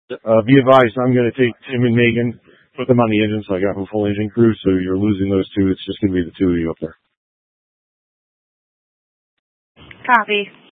Be advised, I'm going to take Tim and Megan, put them on the engine, so I got a full engine crew, so you're losing those two. It's just going to be the two of you up there. Copy.